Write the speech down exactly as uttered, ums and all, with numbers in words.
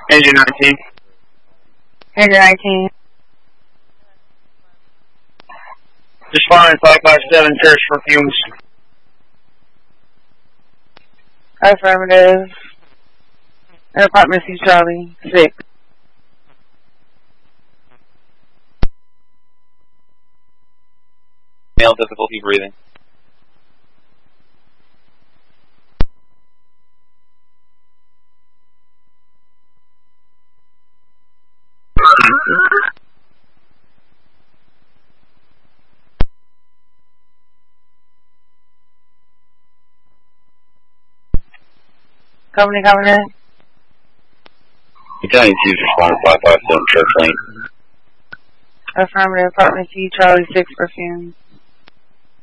Engine nineteen. Engine nineteen. Just fine, five five seven, search for fumes. Affirmative. Apartment C, Charlie, six. Male difficulty breathing. Company, Company. Battalion two, responder five five seven, Church Lane. Affirmative, Apartment C, Charlie, six, perfumes.